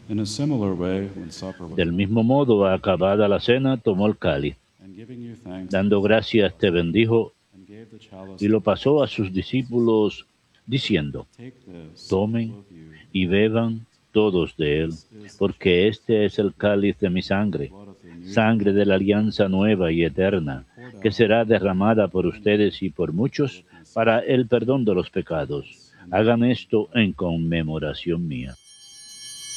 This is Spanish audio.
In a similar way, when supper was Del ended, mismo modo, acabada la cena, tomó el cáliz. and giving you thanks, he Dando broke gracias, te bendijo and gave the chalice y to lo his pasó a sus disciples, saying, discípulos, diciendo: "Take this, all Tomen of you, y beban todos de él, this is the porque chalice este es el cáliz de mi of the sangre, blood of the new sangre de la alianza nueva y eterna, poured que out será derramada por for many ustedes y por for the muchos forgiveness of para sins. el perdón de los Do pecados. this in Hagan remembrance esto of en me." conmemoración mía.